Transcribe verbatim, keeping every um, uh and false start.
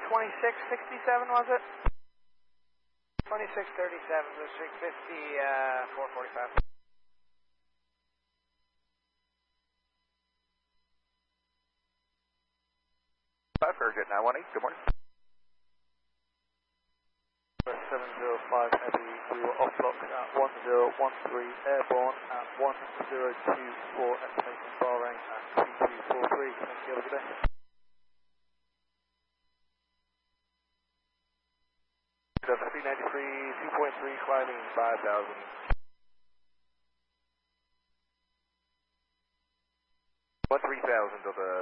twenty-six sixty-seven, was it? twenty-six thirty-seven, Blue Streak fifty, uh, four forty-five. Five Fairjet nine one eight, good morning. seven zero five Heavy, we were off block at one zero one three, airborne at one zero two four, estimating Bahrain at two two four three. Thank you, have a good day. Delta three ninety-three, two point three, climbing five thousand. one three thousand, Delta